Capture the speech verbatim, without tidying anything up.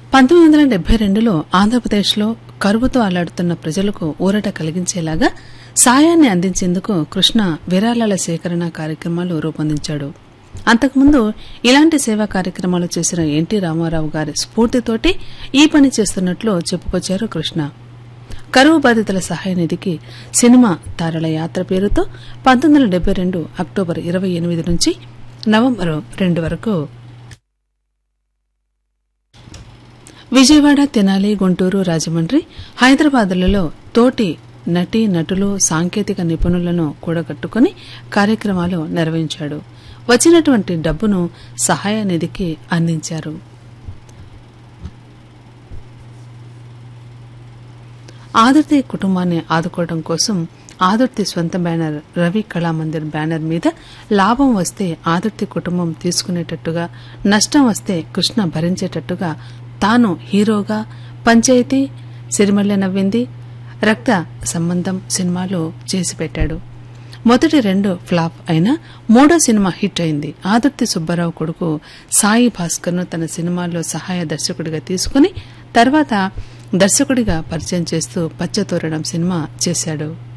పంతొమ్మిది వందల డెబ్బై రెండులో ఆంధ్రప్రదేశ్లో కరువుతో అల్లాడుతున్న ప్రజలకు ఊరట కలిగించేలాగా సాయాన్ని అందించేందుకు కృష్ణ విరాళాల సేకరణ కార్యక్రమాలు రూపొందించాడు. అంతకుముందు ఇలాంటి సేవా కార్యక్రమాలు చేసిన ఎన్టీ రామారావు గారి స్ఫూర్తితోటి ఈ పని చేస్తున్నట్లు చెప్పుకొచ్చారు కృష్ణ. కరువు బాధితుల సహాయ నిధికి సినిమా తారల యాత్ర పేరుతో పంతొమ్మిది వందల డెబ్బై రెండు అక్టోబర్ ఇరవై ఎనిమిది నుంచి నవంబర్ రెండు వరకు విజయవాడ, తెనాలి, గుంటూరు, రాజమండ్రి, హైదరాబాద్లలో తోటి నటీ నటులు, సాంకేతిక నిపుణులను కూడగట్టుకుని కార్యక్రమాలు నిర్వహించాడు. వచ్చినటువంటి డబ్బును సహాయ నిధికి అందించారు. ఆదుర్తి కుటుంబాన్ని ఆదుకోవడం కోసం ఆదుర్తి స్వంత బ్యానర్ రవి కళామందిర్ బ్యానర్ మీద లాభం వస్తే ఆదుర్తి కుటుంబం తీసుకునేటట్టుగా, నష్టం వస్తే కృష్ణ భరించేటట్టుగా తాను హీరోగా పంచాయతీ, సిరిమల్లె నవ్వింది, రక్త సంబంధం సినిమాలు చేసి పెట్టాడు. మొదటి రెండు ఫ్లాప్ అయినా మూడో సినిమా హిట్ అయింది. ఆదుర్తి సుబ్బారావు కొడుకు సాయి భాస్కర్ ను తన సినిమాల్లో సహాయ దర్శకుడిగా తీసుకుని తర్వాత దర్శకుడిగా పరిచయం చేస్తూ పచ్చతోరణం సినిమా చేశాడు.